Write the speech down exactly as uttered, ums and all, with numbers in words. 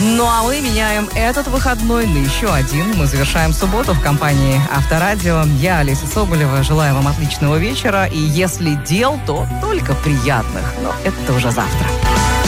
Ну а мы меняем этот выходной на еще один. Мы завершаем субботу в компании Авторадио. Я, Олеся Соболева, желаю вам отличного вечера. И если дел, то только приятных. Но это уже завтра.